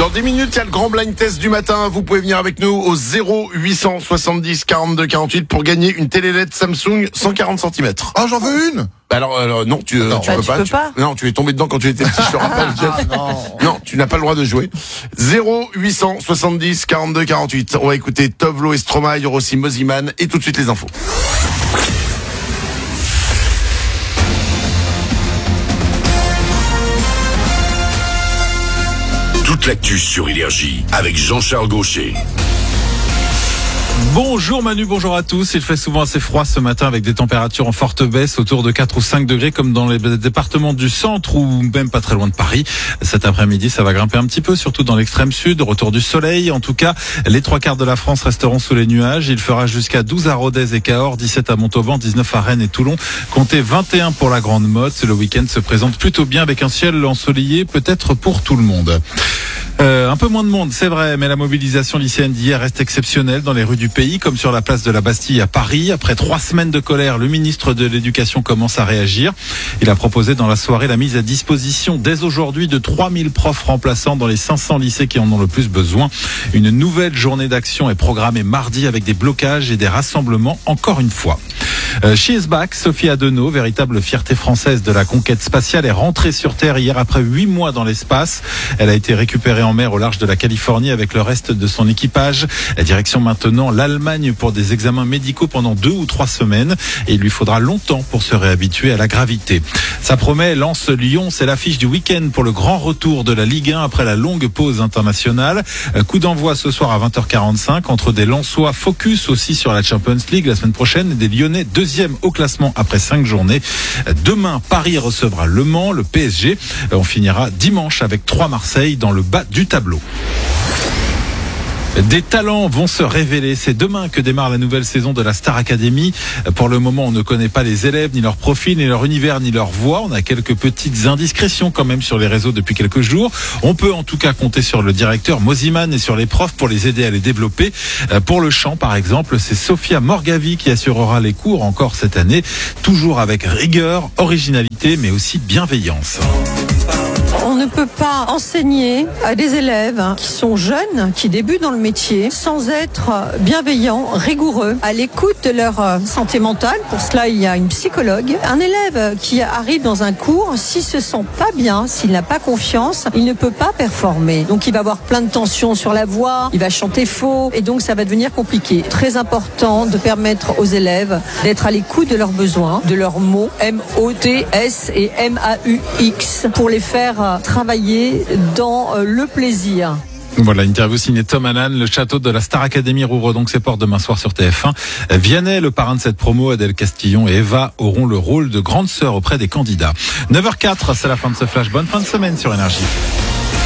Dans 10 minutes, il y a le grand blind test du matin. Vous pouvez venir avec nous au 0870 42 48 pour gagner une télé LED Samsung 140 cm. Ah, j'en veux une. Alors non, tu peux pas. Non, tu es tombé dedans quand tu étais petit, je te rappelle. Non, tu n'as pas le droit de jouer. 0870 42 48. On va écouter Tovlo et Stromae, il y aura aussi Moziman et tout de suite les infos. Toute l'actu sur Énergie avec Jean-Charles Gaucher. Bonjour Manu, bonjour à tous. Il fait souvent assez froid ce matin avec des températures en forte baisse autour de 4 ou 5 degrés comme dans les départements du centre ou même pas très loin de Paris. Cet après-midi, ça va grimper un petit peu, surtout dans l'extrême sud. Retour du soleil. En tout cas, les 3/4 de la France resteront sous les nuages. Il fera jusqu'à 12 à Rodez et Cahors, 17 à Montauban, 19 à Rennes et Toulon. Comptez 21 pour la Grande Motte. Le week-end se présente plutôt bien avec un ciel ensoleillé, peut-être pour tout le monde. Un peu moins de monde, c'est vrai, mais la mobilisation lycéenne d'hier reste exceptionnelle dans les rues du pays, comme sur la place de la Bastille à Paris. Après 3 semaines de colère, le ministre de l'Éducation commence à réagir. Il a proposé dans la soirée la mise à disposition dès aujourd'hui de 3000 profs remplaçants dans les 500 lycées qui en ont le plus besoin. Une nouvelle journée d'action est programmée mardi avec des blocages et des rassemblements encore une fois. She is back, Sophie Adenau, véritable fierté française de la conquête spatiale, est rentrée sur Terre hier après 8 mois dans l'espace. Elle a été récupérée en mer au large de la Californie avec le reste de son équipage. La direction maintenant l'Allemagne pour des examens médicaux pendant 2 ou 3 semaines et il lui faudra longtemps pour se réhabituer à la gravité. Ça promet, Lens-Lyon, c'est l'affiche du week-end pour le grand retour de la Ligue 1 après la longue pause internationale. Coup d'envoi ce soir à 20h45 entre des Lensois focus aussi sur la Champions League la semaine prochaine et des Lyonnais deuxième au classement après 5 journées. Demain, Paris recevra Le Mans, le PSG. On finira dimanche avec 3 Marseille dans le bas du tableau. Des talents vont se révéler. C'est demain que démarre la nouvelle saison de la Star Academy. Pour le moment, on ne connaît pas les élèves, ni leur profil, ni leur univers, ni leur voix. On a quelques petites indiscrétions quand même sur les réseaux depuis quelques jours. On peut en tout cas compter sur le directeur Moziman et sur les profs pour les aider à les développer. Pour le chant, par exemple, c'est Sophia Morgavi qui assurera les cours encore cette année. Toujours avec rigueur, originalité, mais aussi bienveillance. On ne peut pas enseigner à des élèves qui sont jeunes, qui débutent dans le métier, sans être bienveillants, rigoureux, à l'écoute de leur santé mentale. Pour cela, il y a une psychologue. Un élève qui arrive dans un cours, s'il se sent pas bien, s'il n'a pas confiance, il ne peut pas performer. Donc il va avoir plein de tensions sur la voix, il va chanter faux, et donc ça va devenir compliqué. Très important de permettre aux élèves d'être à l'écoute de leurs besoins, de leurs mots, M-O-T-S et M-A-U-X, pour les faire travailler dans le plaisir. Voilà, interview signée Tom Allan. Le château de la Star Academy rouvre donc ses portes demain soir sur TF1. Vianney, le parrain de cette promo, Adèle Castillon et Eva auront le rôle de grande sœur auprès des candidats. 9h04, c'est la fin de ce flash. Bonne fin de semaine sur Énergie.